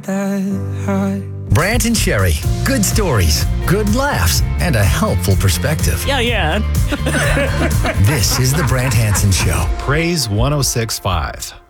that high. Brant and Sherry. Good stories, good laughs, and a helpful perspective. Yeah. This is the Brant Hansen Show. Praise 106.5.